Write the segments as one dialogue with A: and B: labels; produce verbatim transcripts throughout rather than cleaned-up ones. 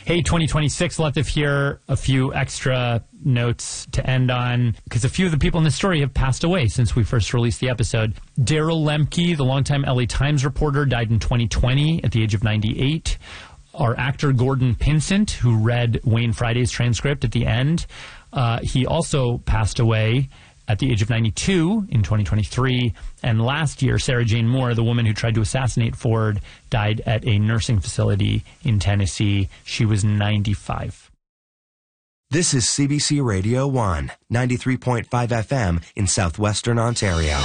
A: Hey, twenty twenty-six, Latif here. A few extra notes to end on, because a few of the people in this story have passed away since we first released the episode. Daryl Lemke, the longtime L A Times reporter, died in twenty twenty at the age of ninety-eight. Our actor Gordon Pinsent, who read Wayne Friday's transcript at the end, uh, he also passed away at the age of ninety-two in twenty twenty-three. And last year, Sarah Jane Moore, the woman who tried to assassinate Ford, died at a nursing facility in Tennessee. She was ninety-five.
B: This is C B C Radio one, ninety-three point five F M in southwestern Ontario.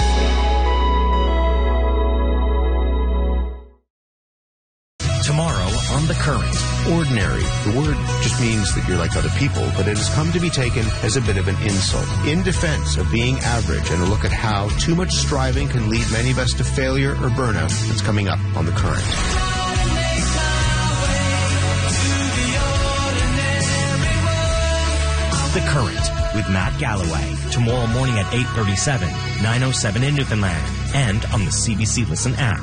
C: Tomorrow on The Current.
D: Ordinary. The word just means that you're like other people, but it has come to be taken as a bit of an insult. In defense of being average and a look at how too much striving can lead many of us to failure or burnout, that's coming up on The Current.
C: The Current with Matt Galloway. Tomorrow morning at eight thirty-seven, nine oh seven in Newfoundland, and on the C B C Listen app.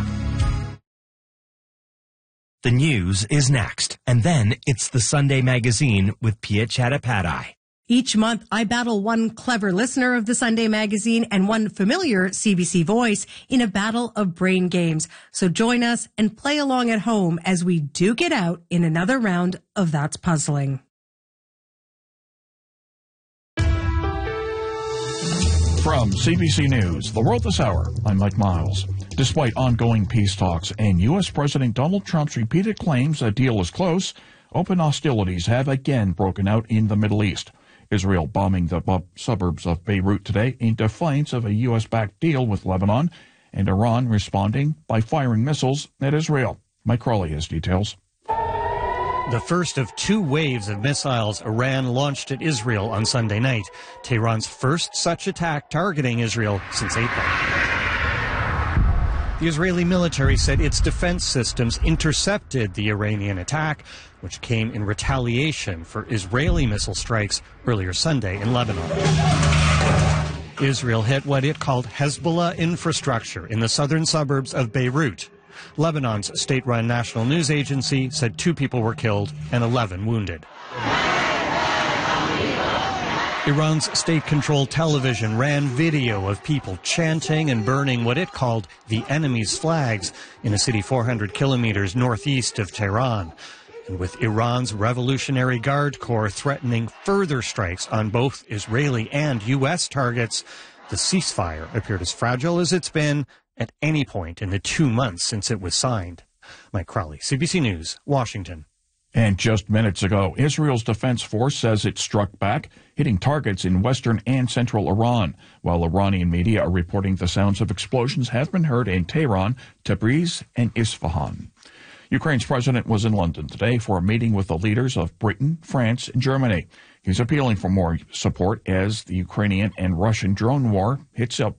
C: The news is next, and then it's the Sunday Magazine with Pia Chattopadhyay.
E: Each month, I battle one clever listener of the Sunday Magazine and one familiar C B C voice in a battle of brain games. So join us and play along at home as we duke it out in another round of That's Puzzling.
F: From C B C News, The World This Hour, I'm Mike Miles. Despite ongoing peace talks and U S President Donald Trump's repeated claims a deal is close, open hostilities have again broken out in the Middle East. Israel bombing the bu- suburbs of Beirut today in defiance of a U S-backed deal with Lebanon, and Iran responding by firing missiles at Israel. Mike Crawley has details.
G: The first of two waves of missiles Iran launched at Israel on Sunday night, Tehran's first such attack targeting Israel since April. The Israeli military said its defense systems intercepted the Iranian attack, which came in retaliation for Israeli missile strikes earlier Sunday in Lebanon. Israel hit what it called Hezbollah infrastructure in the southern suburbs of Beirut. Lebanon's state-run national news agency said two people were killed and eleven wounded. Iran's state-controlled television ran video of people chanting and burning what it called the enemy's flags in a city four hundred kilometers northeast of Tehran. And with Iran's Revolutionary Guard Corps threatening further strikes on both Israeli and U S targets, the ceasefire appeared as fragile as it's been at any point in the two months since it was signed. Mike Crawley, C B C News, Washington.
F: And just minutes ago, Israel's Defense Force says it struck back, hitting targets in western and central Iran, while Iranian media are reporting the sounds of explosions have been heard in Tehran, Tabriz, and Isfahan. Ukraine's president was in London today for a meeting with the leaders of Britain, France, and Germany. He's appealing for more support as the Ukrainian and Russian drone war hits up